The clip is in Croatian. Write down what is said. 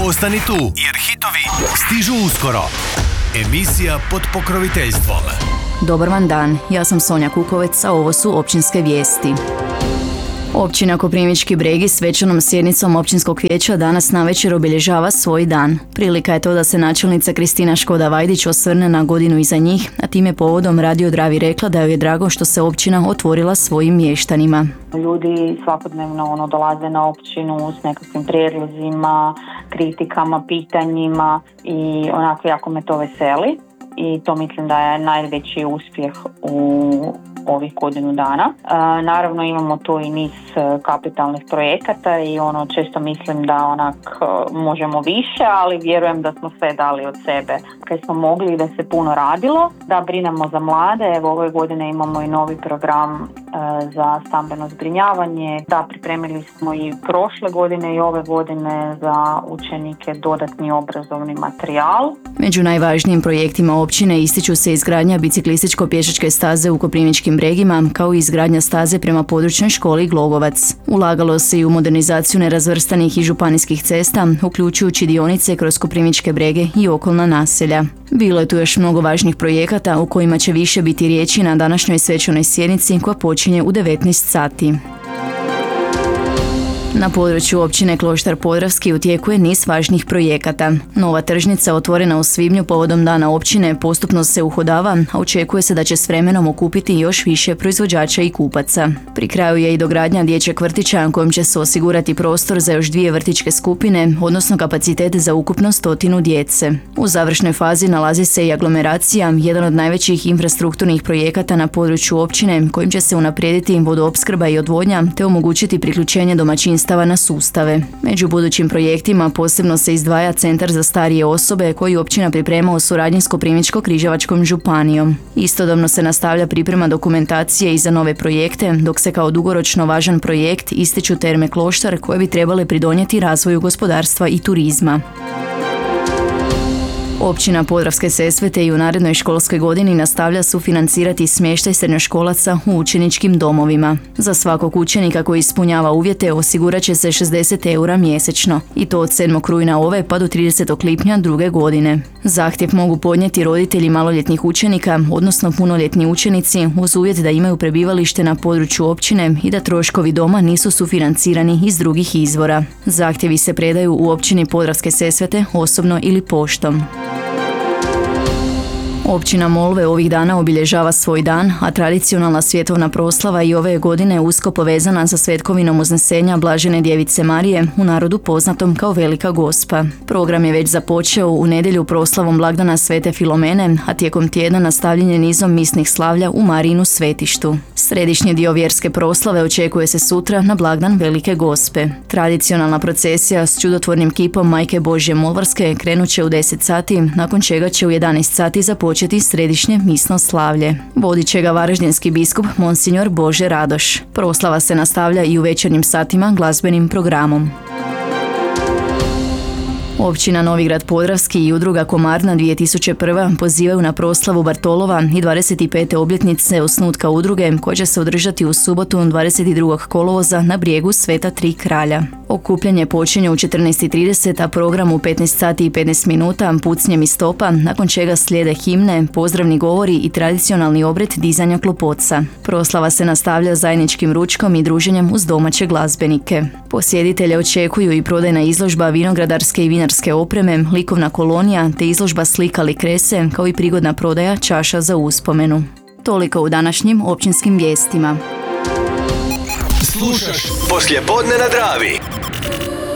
Ostani tu, jer hitovi stižu uskoro. Emisija pod pokroviteljstvom. Dobar vam dan, ja sam Sonja Kukovec, a ovo su općinske vijesti. Općina Koprivnički Bregi svečanom sjednicom općinskog vijeća danas navečer obilježava svoj dan. Prilika je to da se načelnica Kristina Škoda-Vajdić osvrne na godinu iza njih, a time povodom Radio Dravi rekla da joj je drago što se općina otvorila svojim mještanima. Ljudi svakodnevno dolaze na općinu s nekakvim prijedlozima, kritikama, pitanjima i onako jako me to veseli. I to mislim da je najveći uspjeh u ovih godinu dana. Naravno imamo tu i niz kapitalnih projekata i često mislim da možemo više, ali vjerujem da smo sve dali od sebe kad smo mogli i da se puno radilo, da brinemo za mlade. Evo ove godine imamo i novi program za stambeno zbrinjavanje, da pripremili smo i prošle godine i ove godine za učenike dodatni obrazovni materijal. Među najvažnijim projektima općine ističu se izgradnja biciklističko-pješačke staze u Koprivničkim Bregima, kao i izgradnja staze prema područnoj školi Glogovac. Ulagalo se i u modernizaciju nerazvrstanih i županijskih cesta, uključujući dionice kroz Koprivničke Brege i okolna naselja. Bilo je tu još mnogo važnih projekata u kojima će više biti riječi na današnjoj svečanoj sjednici koja počinje u 19 sati. Na području općine Kloštar Podravski u tijeku je niz važnih projekata. Nova tržnica otvorena u svibnju povodom dana općine postupno se uhodava, a očekuje se da će s vremenom okupiti još više proizvođača i kupaca. Pri kraju je i dogradnja dječjeg vrtića kojim će se osigurati prostor za još 2 vrtićke skupine, odnosno kapacitet za ukupno 100 djece. U završnoj fazi nalazi se i aglomeracija, jedan od najvećih infrastrukturnih projekata na području općine kojim će se unaprijediti vodoopskrba i odvodnja te omogućiti priključenje domaćinstva na sustave. Među budućim projektima posebno se izdvaja Centar za starije osobe koji općina priprema u suradnji s Koprivničko-križevačkom županijom. Istodobno se nastavlja priprema dokumentacije i za nove projekte, dok se kao dugoročno važan projekt ističu terme Kloštar koje bi trebale pridonijeti razvoju gospodarstva i turizma. Općina Podravske Sesvete i u narednoj školskoj godini nastavlja sufinancirati smještaj srednjoškolaca u učeničkim domovima. Za svakog učenika koji ispunjava uvjete osigurat će se 60 eura mjesečno i to od 7. rujna ove pa do 30. lipnja druge godine. Zahtjev mogu podnijeti roditelji maloljetnih učenika, odnosno punoljetni učenici, uz uvjet da imaju prebivalište na području općine i da troškovi doma nisu sufinancirani iz drugih izvora. Zahtjevi se predaju u općini Podravske Sesvete osobno ili poštom. Općina Molve ovih dana obilježava svoj dan, a tradicionalna svjetovna proslava i ove godine usko povezana sa svetkovinom Uznesenja Blažene djevice Marije, u narodu poznatom kao Velika Gospa. Program je već započeo u nedjelju proslavom blagdana Svete Filomene, a tijekom tjedna nastavljen nizom misnih slavlja u Marijinu svetištu. Središnji dio vjerske proslave očekuje se sutra na blagdan Velike Gospe. Tradicionalna procesija s čudotvornim kipom Majke Božje Molvarske krenut će u 10 sati, nakon čega će u 11 sati započeti središnje misno slavlje. Vodit će ga varaždinski biskup Monsignor Bože Radoš. Proslava se nastavlja i u večernjim satima glazbenim programom. Općina Novigrad Podravski i udruga Komarna 2001. pozivaju na proslavu Bartolova i 25. obljetnice osnutka udruge koja će se održati u subotu 22. kolovoza na brijegu Sveta Tri kralja. Okupljanje počinje u 14:30, a program u 15 sati i 15 minuta pucnjem iz stopa, nakon čega slijede himne, pozdravni govori i tradicionalni obred dizanja klopoca. Proslava se nastavlja zajedničkim ručkom i druženjem uz domaće glazbenike. Posjetitelje očekuju i prodajna izložba vinogradarske i vinarske opreme, likovna kolonija te izložba slika ili krese, kao i prigodna prodaja čaša za uspomenu. Toliko u današnjim općinskim vijestima. Slušaš Poslijepodne na Dravi.